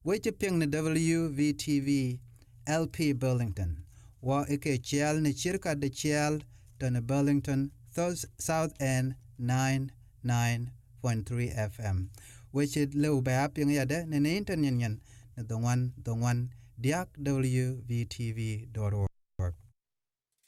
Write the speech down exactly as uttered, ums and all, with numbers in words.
Weche pieng ni W V T V L P Burlington. Wa ike chial ni chirka de chial to ni Burlington South End ninety-nine point three F M. Weche leu ba pieng yade ni ni internet nyen ni the one the one diak W V T V dot org.